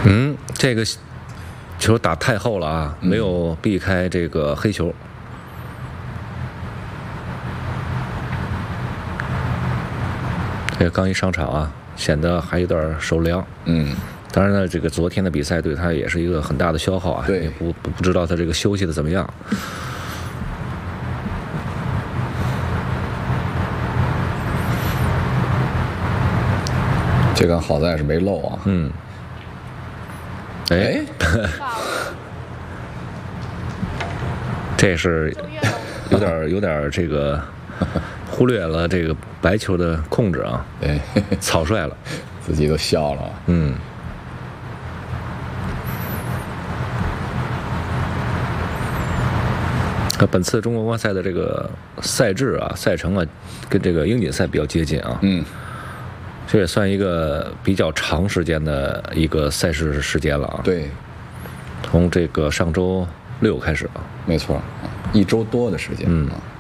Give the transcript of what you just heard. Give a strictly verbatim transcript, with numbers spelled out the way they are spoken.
嗯，这个球打太厚了啊，没有避开这个黑球。这个刚一上场啊，显得还有点手凉。 嗯， 当然呢，这个昨天的比赛对他也是一个很大的消耗啊。 对， 也不不不知道他这个休息的怎么样。 这个好在是没漏啊。 嗯。哎，这是有点有点这个忽略了这个白球的控制啊， 对， 草率了， 自己都笑了。 嗯。本次中国公开赛的这个赛制啊、赛程啊，跟这个英锦赛比较接近啊。 嗯。 这也算一个比较长时间的一个赛事时间了啊。 对， 从这个上周六开始啊。 没错，一周多的时间。 嗯。 啊